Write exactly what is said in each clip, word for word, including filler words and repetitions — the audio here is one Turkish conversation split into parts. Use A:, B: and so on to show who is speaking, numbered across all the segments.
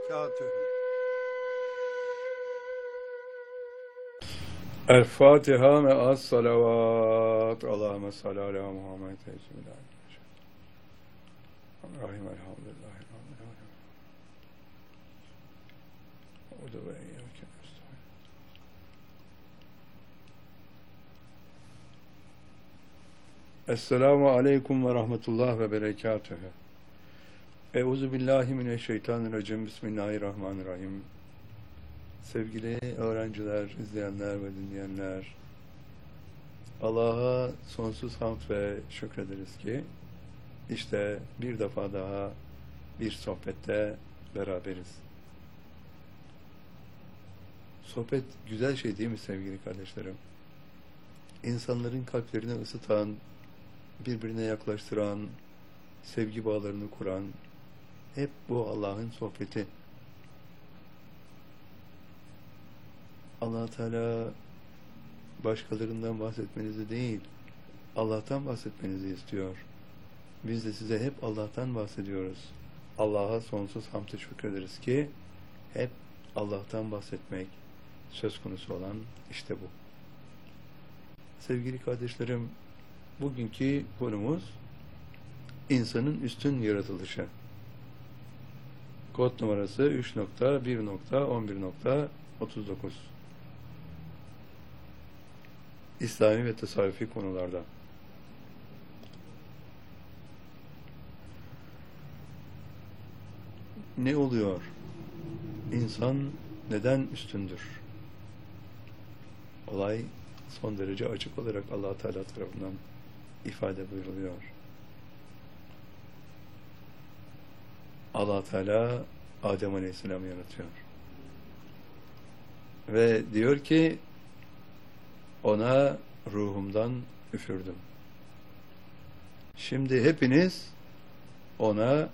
A: وبركاته.
B: El-Fatiha me'as salavat. Allahümme salli ala Muhammed. Bismillahirrahmanirrahim. Elhamdülillahi Rabbil alemin. Udu ve iyyake nestaîn. Esselamu aleyküm ve rahmetullah ve berekatühü. Euzu billahi mineşşeytanirracim. Bismillahirrahmanirrahim. Sevgili öğrenciler, izleyenler ve dinleyenler, Allah'a sonsuz hamd ve şükrederiz ki işte bir defa daha bir sohbette beraberiz. Sohbet güzel şey değil mi sevgili kardeşlerim? İnsanların kalplerini ısıtan, birbirine yaklaştıran, sevgi bağlarını kuran, hep bu Allah'ın sohbeti. Allah Teala başkalarından bahsetmenizi değil, Allah'tan bahsetmenizi istiyor. Biz de size hep Allah'tan bahsediyoruz. Allah'a sonsuz hamd ve şükrederiz ki hep Allah'tan bahsetmek söz konusu olan işte bu. Sevgili kardeşlerim, bugünkü konumuz insanın üstün yaratılışı. Kod numarası üç nokta bir nokta on bir nokta otuz dokuz. İslami ve tasavvufi konularda. Ne oluyor? İnsan neden üstündür? Olay son derece açık olarak Allah Teala tarafından ifade buyuruluyor. Allah Teala Adem Aleyhisselam'ı yaratıyor. Ve diyor ki ona ruhumdan üfürdüm. Şimdi hepiniz ona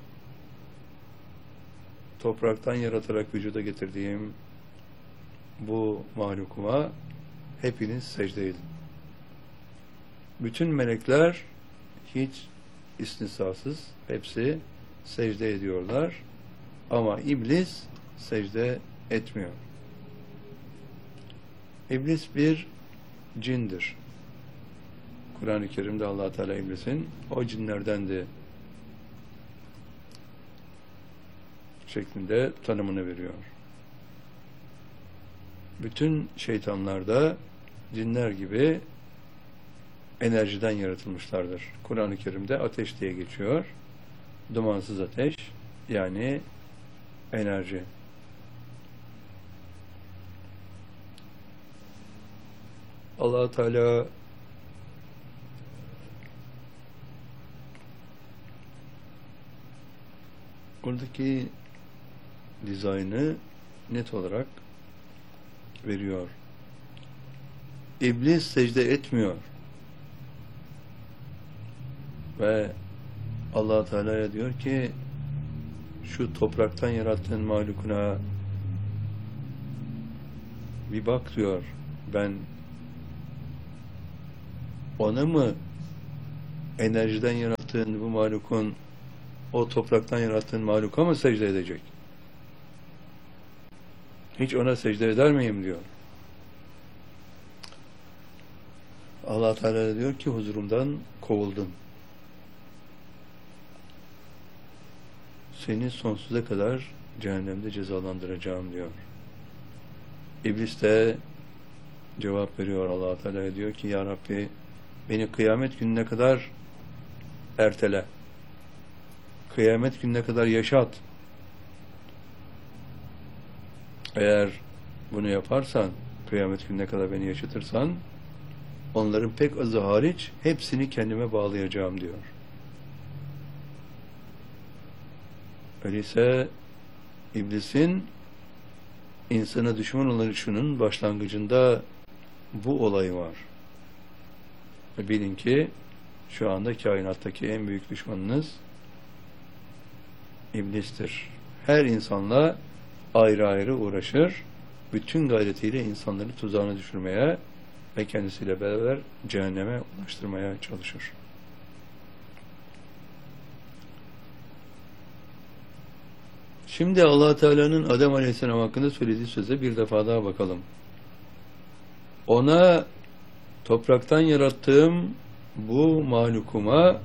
B: topraktan yaratarak vücuda getirdiğim bu mahlukuma hepiniz secde edin. Bütün melekler hiç istisnasız hepsi secde ediyorlar ama iblis secde etmiyor. İblis bir cindir. Kur'an-ı Kerim'de Allah Teala iblisin o cinlerdendi şeklinde tanımını veriyor. Bütün şeytanlar da cinler gibi enerjiden yaratılmışlardır. Kur'an-ı Kerim'de ateş diye geçiyor. Dumansız ateş, yani enerji. Allah Teala buradaki dizaynı net olarak veriyor. İblis secde etmiyor. Ve Allah Teala'ya diyor ki şu topraktan yarattığın mahlukuna bir bak diyor. Ben ona mı enerjiden yarattığın bu mahlukun o topraktan yarattığın mahluka mı secde edecek? Hiç ona secde eder miyim diyor. Allah Teala diyor ki huzurumdan kovuldun. Seni sonsuza kadar cehennemde cezalandıracağım diyor. İblis de cevap veriyor Allah Teala diyor ki ya Rabbi beni kıyamet gününe kadar ertele. Kıyamet gününe kadar yaşat. Eğer bunu yaparsan, kıyamet gününe kadar beni yaşatırsan, onların pek azı hariç hepsini kendime bağlayacağım diyor. Öyleyse iblisin insana düşman oluşunun başlangıcında bu olayı var. Bilin ki şu anda kainattaki en büyük düşmanınız iblistir. Her insanla ayrı ayrı uğraşır. Bütün gayretiyle insanları tuzağına düşürmeye ve kendisiyle beraber cehenneme ulaştırmaya çalışır. Şimdi Allah Teala'nın Adem Aleyhisselam hakkında söylediği söze bir defa daha bakalım. Ona topraktan yarattığım bu mahlukuma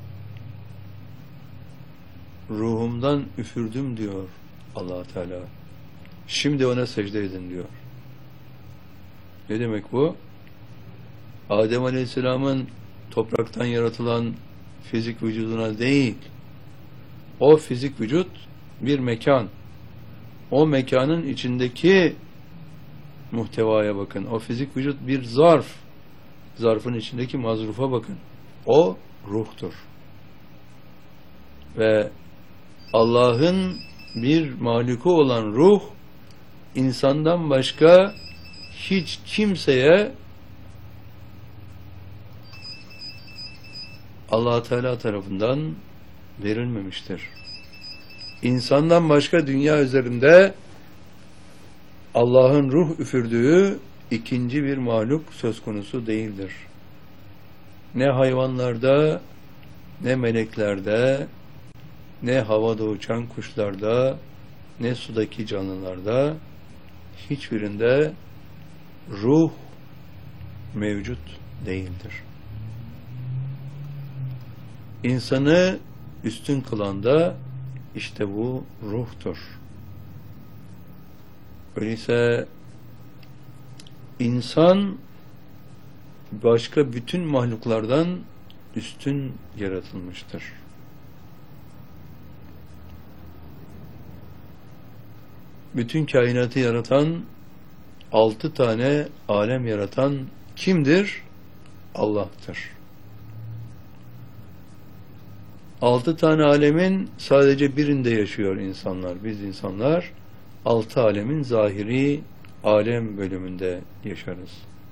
B: ruhumdan üfürdüm diyor Allah Teala. Şimdi ona secde edin diyor. Ne demek bu? Adem Aleyhisselam'ın topraktan yaratılan fizik vücuduna değil, o fizik vücut bir mekan. O mekanın içindeki muhtevaya bakın. O fizik vücut bir zarf. Zarfın içindeki mazrufa bakın. O ruhtur. Ve Allah'ın bir mahluku olan ruh, insandan başka hiç kimseye Allah Teala tarafından verilmemiştir. İnsandan başka dünya üzerinde Allah'ın ruh üfürdüğü ikinci bir mahluk söz konusu değildir. Ne hayvanlarda, ne meleklerde, ne havada uçan kuşlarda, ne sudaki canlılarda hiçbirinde ruh mevcut değildir. İnsanı üstün kılan da işte bu ruhtur. Öyleyse insan başka bütün mahluklardan üstün yaratılmıştır. Bütün kainatı yaratan, altı tane alem yaratan kimdir? Allah'tır. Altı tane alemin sadece birinde yaşıyor insanlar. Biz insanlar altı alemin zahiri alem bölümünde yaşarız.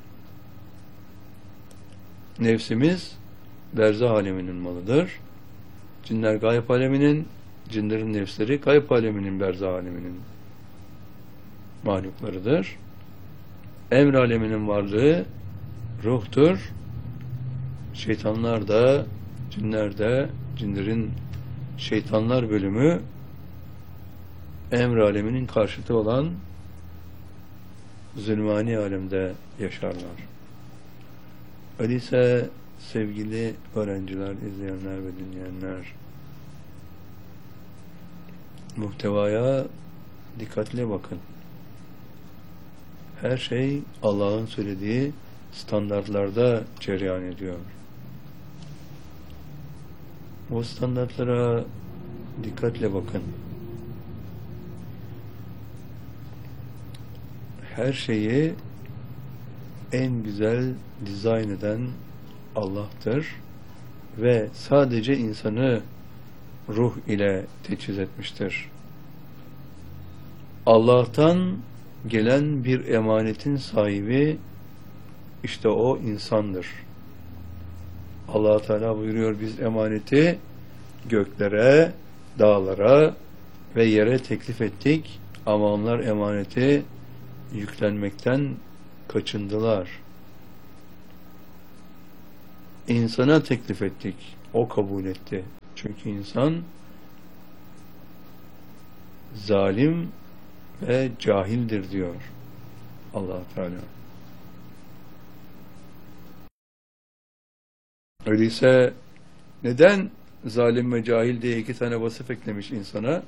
B: Nefsimiz berzah aleminin malıdır. Cinler gayb aleminin, cinlerin nefsleri gayb aleminin, berzah aleminin mahluklarıdır. Emr aleminin varlığı ruhtur. Şeytanlar da, cinler de, cinlerin şeytanlar bölümü emr aleminin karşıtı olan zulmani alemde yaşarlar. Öyleyse sevgili öğrenciler, izleyenler ve dinleyenler, muhtevaya dikkatle bakın. Her şey Allah'ın söylediği standartlarda cereyan ediyor. O standartlara dikkatle bakın. Her şeyi en güzel dizayn eden Allah'tır ve sadece insanı ruh ile teçhiz etmiştir. Allah'tan gelen bir emanetin sahibi işte o insandır. Allah Teala buyuruyor, biz emaneti göklere, dağlara ve yere teklif ettik ama onlar emaneti yüklenmekten kaçındılar. İnsana teklif ettik, o kabul etti. Çünkü insan zalim ve cahildir diyor Allah Teala. Öyleyse neden zalim ve cahil diye iki tane vasıf eklemiş insana?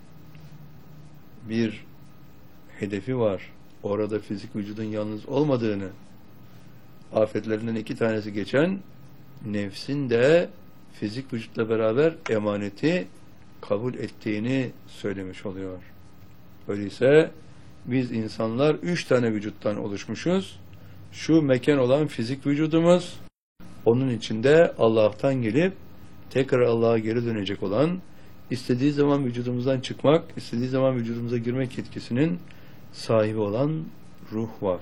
B: Bir hedefi var. Orada fizik vücudun yalnız olmadığını, afetlerinden iki tanesi geçen nefsin de fizik vücutla beraber emaneti kabul ettiğini söylemiş oluyor. Öyleyse biz insanlar üç tane vücuttan oluşmuşuz. Şu mekan olan fizik vücudumuz, onun içinde Allah'tan gelip tekrar Allah'a geri dönecek olan, istediği zaman vücudumuzdan çıkmak, istediği zaman vücudumuza girmek yetkisinin sahibi olan ruh var.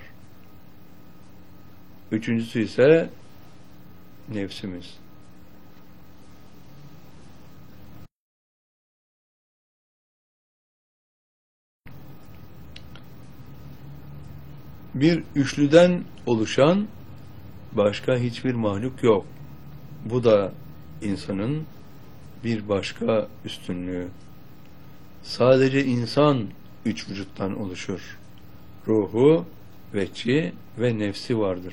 B: Üçüncüsü ise nefsimiz. Bir üçlüden oluşan başka hiçbir mahluk yok. Bu da insanın bir başka üstünlüğü. Sadece insan üç vücuttan oluşur. Ruhu, vecci ve nefsi vardır.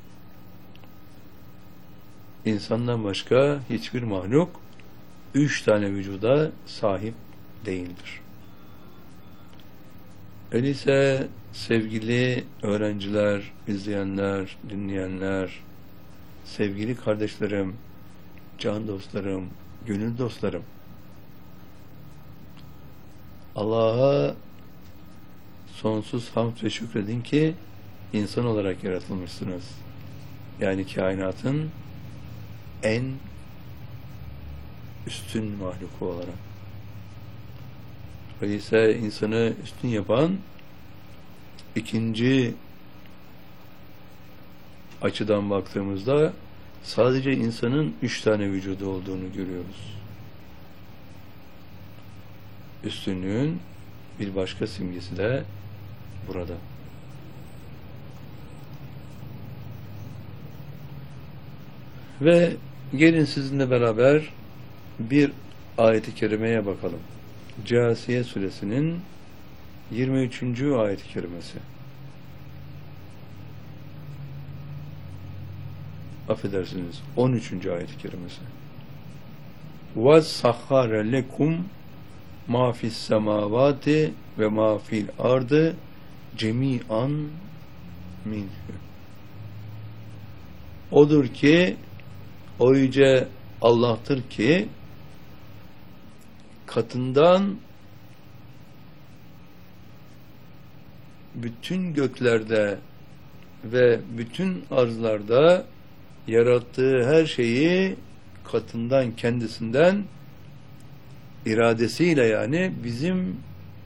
B: İnsandan başka hiçbir mahluk üç tane vücuda sahip değildir. Öyleyse sevgili öğrenciler, izleyenler, dinleyenler, sevgili kardeşlerim, can dostlarım, gönül dostlarım, Allah'a sonsuz hamd ve şükredin ki insan olarak yaratılmışsınız. Yani kainatın en üstün mahluku olarak. Öyleyse insanı üstün yapan ikinci açıdan baktığımızda sadece insanın üç tane vücudu olduğunu görüyoruz. Üstünlüğün bir başka simgesi de burada. Ve gelin sizinle beraber bir ayet-i kerimeye bakalım. Câsiye suresinin yirmi üçüncü ayet-i kerimesi. Affedersiniz, on üçüncü ayet-i kerimesi. وَسَخَّرَ لَكُمْ مَا فِي السَّمَاوَاتِ وَمَا فِي الْأَرْضِ جَمِيعًا مِنْهُ. Odur ki, o yüce Allah'tır ki, katından bütün göklerde ve bütün arzlarda yarattığı her şeyi katından, kendisinden, iradesiyle, yani bizim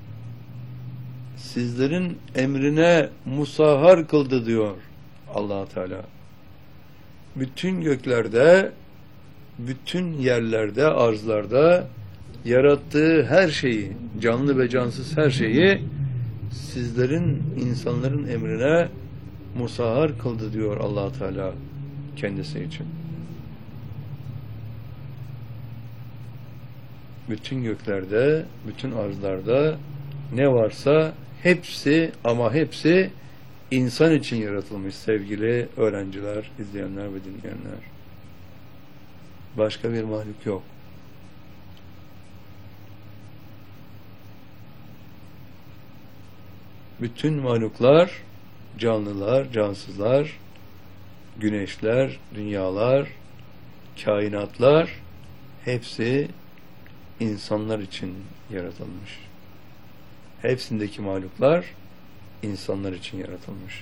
B: sizlerin emrine musahhar kıldı diyor Allah Teala. Bütün göklerde, bütün yerlerde, arzlarda yarattığı her şeyi, canlı ve cansız her şeyi sizlerin, insanların emrine musahhar kıldı diyor Allah Teala kendisi için. Bütün göklerde, bütün arzlarda ne varsa hepsi, ama hepsi insan için yaratılmış sevgili öğrenciler, izleyenler ve dinleyenler. Başka bir mahluk yok. Bütün mahluklar, canlılar, cansızlar, güneşler, dünyalar, kainatlar hepsi insanlar için yaratılmış. Hepsindeki mahluklar insanlar için yaratılmış.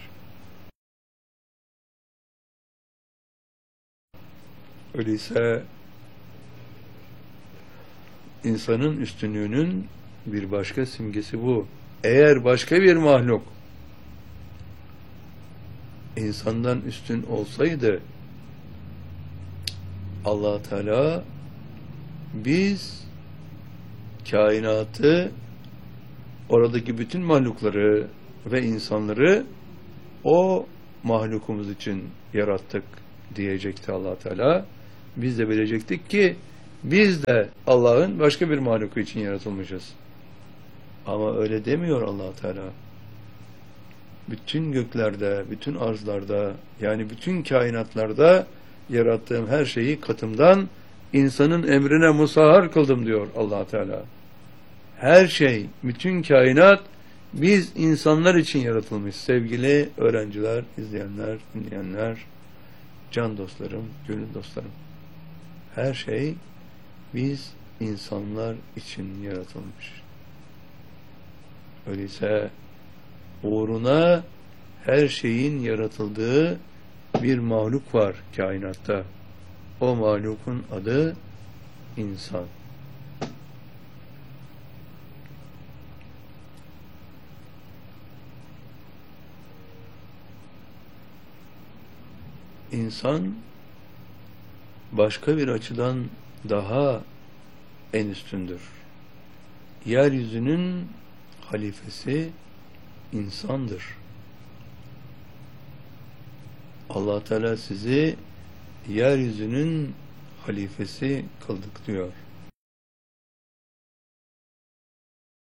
B: Öyleyse insanın üstünlüğünün bir başka simgesi bu. Eğer başka bir mahluk insandan üstün olsaydı, Allah Teala biz kainatı, oradaki bütün mahlukları ve insanları o mahlukumuz için yarattık diyecekti Allah Teala. Biz de bilecektik ki biz de Allah'ın başka bir mahluku için yaratılmışız. Ama öyle demiyor Allah Teala. Bütün göklerde, bütün arzlarda, yani bütün kainatlarda yarattığım her şeyi katımdan insanın emrine musahhar kıldım diyor Allah Teala. Her şey, bütün kainat biz insanlar için yaratılmış sevgili öğrenciler, izleyenler, dinleyenler, can dostlarım, gönül dostlarım. Her şey biz insanlar için yaratılmış. Öyleyse uğruna her şeyin yaratıldığı bir mahluk var kainatta. O mahlukun adı insan. İnsan başka bir açıdan daha en üstündür. Yeryüzünün halifesi insandır. Allah Teala sizi yeryüzünün halifesi kıldık diyor.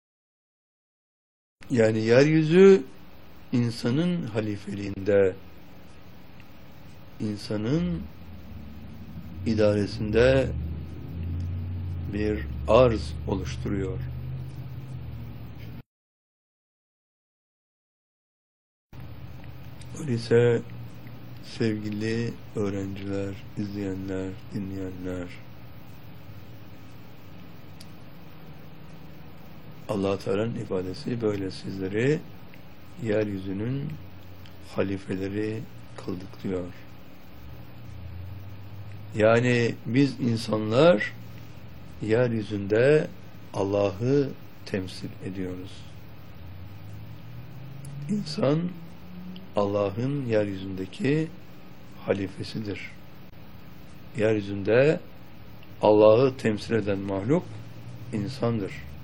B: Yani yeryüzü insanın halifeliğinde, insanın idaresinde bir arz oluşturuyor. Öyleyse sevgili öğrenciler, izleyenler, dinleyenler, Allah Teala'nın ifadesi böyle, sizleri yeryüzünün halifeleri kıldık diyor. Yani biz insanlar yeryüzünde Allah'ı temsil ediyoruz. İnsan Allah'ın yeryüzündeki halifesidir. Yeryüzünde Allah'ı temsil eden mahluk insandır.